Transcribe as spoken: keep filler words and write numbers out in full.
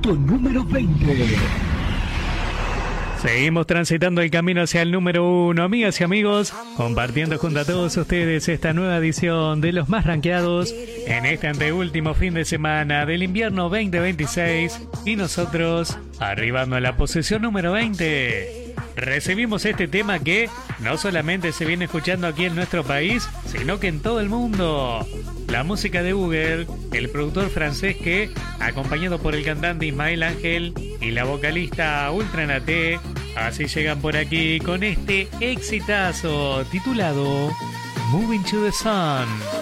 puesto número veinte. Seguimos transitando el camino hacia el número uno, amigas y amigos, compartiendo junto a todos ustedes esta nueva edición de los más rankeados en este anteúltimo fin de semana del invierno veinte veintiséis y nosotros arribando a la posición número veinte. Recibimos este tema que no solamente se viene escuchando aquí en nuestro país, sino que en todo el mundo. La música de Google, el productor francés que, acompañado por el cantante Ismael Ángel y la vocalista Ultra Naté, así llegan por aquí con este exitazo titulado Moving to the Sun.